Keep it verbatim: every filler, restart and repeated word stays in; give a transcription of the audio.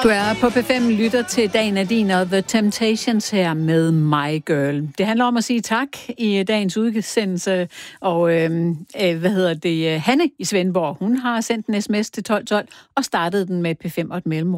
Du er på P fem, lytter til Dagen er din og The Temptations her med My Girl. Det handler om at sige tak i dagens udsendelse, og øh, hvad hedder det, Hanne i Svendborg, hun har sendt en sms til tolv tolv og startet den med P fem og et mellemrum.